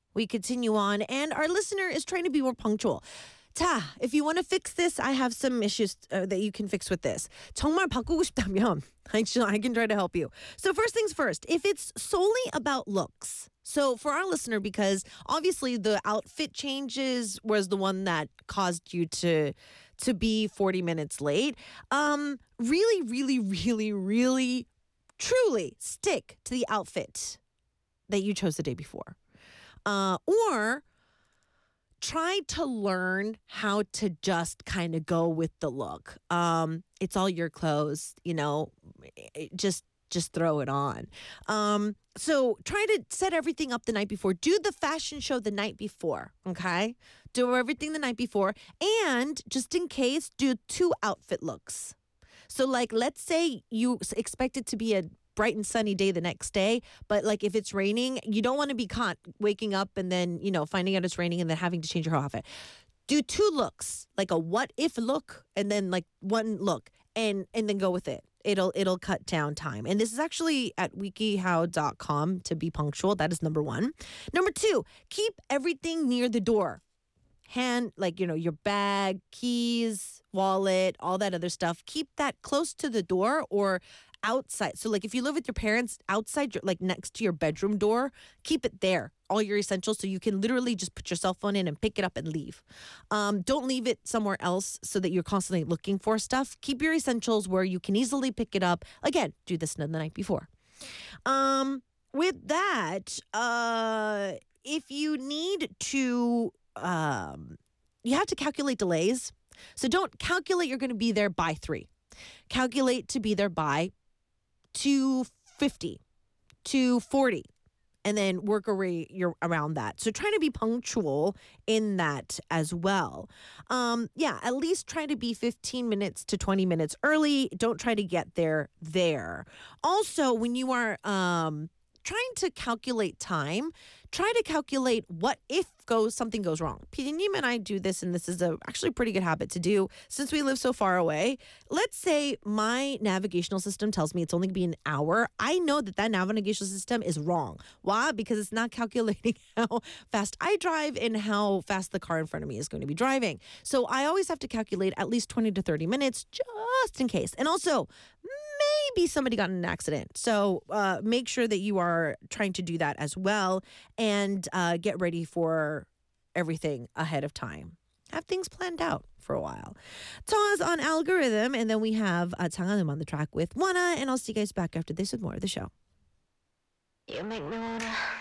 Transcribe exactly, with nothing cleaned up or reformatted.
we continue on, and our listener is trying to be more punctual. 자, if you want to fix this, I have some issues uh, that you can fix with this. 정말 바꾸고 싶다면, I can try to help you. So first things first, if it's solely about looks, so for our listener, because obviously the outfit changes was the one that caused you to to be forty minutes late, um, really, really, really, really, truly stick to the outfit that you chose the day before. Uh, or try to learn how to just kind of go with the look. Um, it's all your clothes, you know, it, just just throw it on. Um, so try to set everything up the night before. Do the fashion show the night before, okay? Do everything the night before. And just in case, do two outfit looks. So like, let's say you expect it to be a bright and sunny day the next day, but like if it's raining, you don't want to be caught waking up and then, you know, finding out it's raining and then having to change your whole outfit. Do two looks, like a what if look and then like one look, and and then go with it. It'll it'll cut down time. And this is actually at wikihow dot com to be punctual. That is number one. Number two, keep everything near the door. Hand, like, you know, your bag, keys, wallet, all that other stuff. Keep that close to the door or outside. So like if you live with your parents, outside, your, like next to your bedroom door, keep it there. All your essentials, so you can literally just put your cell phone in and pick it up and leave. Um, don't leave it somewhere else so that you're constantly looking for stuff. Keep your essentials where you can easily pick it up. Again, do this the night before. Um, with that, uh, if you need to, um, you have to calculate delays. So don't calculate you're going to be there by three. Calculate to be there by two fifty, two forty, and then work away you're around that. So try to be punctual in that as well. Um, yeah, at least try to be fifteen minutes to twenty minutes early. Don't try to get there there. Also, when you are um, trying to calculate time, try to calculate what if goes something goes wrong. 피디님 and I do this, and this is a actually pretty good habit to do since we live so far away. Let's say my navigational system tells me it's only going to be an hour. I know that that navigational system is wrong. Why? Because it's not calculating how fast I drive and how fast the car in front of me is going to be driving. So I always have to calculate at least twenty to thirty minutes just in case. And also, maybe somebody got in an accident. So uh, make sure that you are trying to do that as well, and uh, get ready for everything ahead of time. Have things planned out for a while. Taz on Algorithm, and then we have uh, Changanum on the track with Wanna, and I'll see you guys back after this with more of the show. You make me wanna